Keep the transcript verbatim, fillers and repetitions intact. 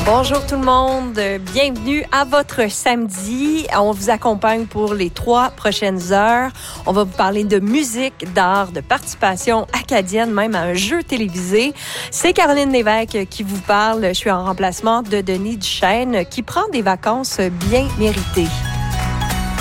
Bonjour tout le monde, bienvenue à votre samedi. On vous accompagne pour les trois prochaines heures. On va vous parler de musique, d'art, de participation acadienne, même à un jeu télévisé. C'est Caroline Lévesque qui vous parle. Je suis en remplacement de Denis Duchesne qui prend des vacances bien méritées.